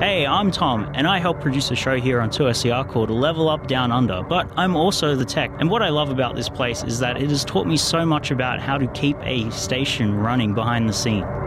Hey, I'm Tom, and I help produce a show here on 2SER called Level Up Down Under, but I'm also the tech. And what I love about this place is that it has taught me so much about how to keep a station running behind the scene.